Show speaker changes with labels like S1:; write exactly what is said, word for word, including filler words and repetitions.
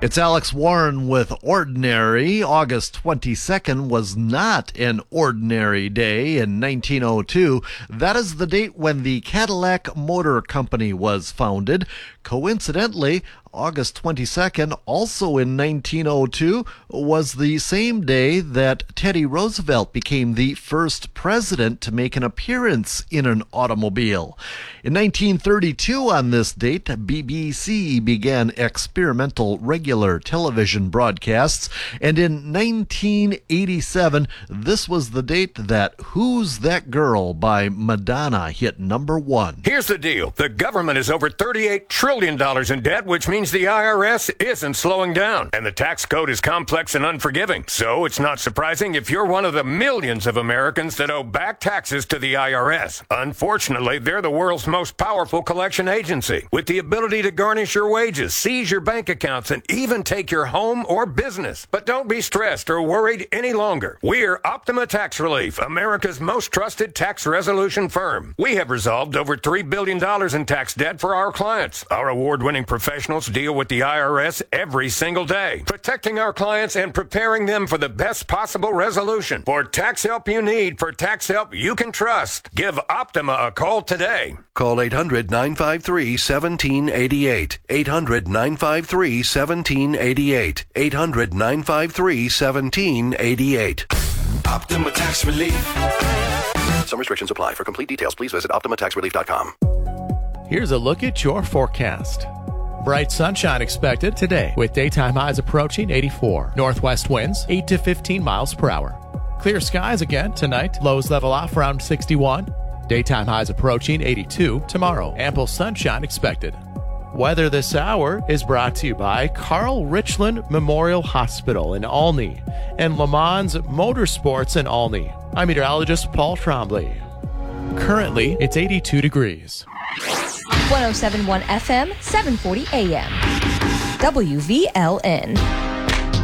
S1: It's Alex Warren with Ordinary. August twenty-second was not an ordinary day in nineteen oh two. That is the date when the Cadillac Motor Company was founded. Coincidentally, August twenty-second, also in nineteen oh two, was the same day that Teddy Roosevelt became the first president to make an appearance in an automobile. In nineteen thirty-two, on this date, B B C began experimental regular television broadcasts, and in nineteen eighty-seven, this was the date that Who's That Girl by Madonna hit number one.
S2: Here's the deal. The government is over thirty-eight trillion dollars in debt, which means the I R S isn't slowing down, and the tax code is complex and unforgiving. So it's not surprising if you're one of the millions of Americans that owe back taxes to the I R S. Unfortunately, they're the world's most powerful collection agency, with the ability to garnish your wages, seize your bank accounts, and even take your home or business. But don't be stressed or worried any longer. We're Optima Tax Relief, America's most trusted tax resolution firm. We have resolved over three billion dollars in tax debt for our clients. Our award-winning professionals deal with the I R S every single day, protecting our clients and preparing them for the best possible resolution. For tax help you need, for tax help you can trust, give Optima a call today.
S3: Call eight hundred, nine five three, one seven eight eight. eight hundred, nine five three, one seven eight eight. eight hundred, nine five three, one seven eight eight.
S4: Optima Tax Relief.
S3: Some restrictions apply. For complete details, please visit optima tax relief dot com.
S5: Here's a look at your forecast. Bright sunshine expected today with daytime highs approaching eighty-four. Northwest winds eight to fifteen miles per hour. Clear skies again tonight. Lows level off around sixty-one. Daytime highs approaching eighty-two tomorrow. Ample sunshine expected. Weather this hour is brought to you by Carl Richland Memorial Hospital in Olney and Le Mans Motorsports in Olney. I'm meteorologist Paul Trombley. Currently, it's eighty-two degrees.
S6: one oh seven point one F M, seven forty A M. W V L N.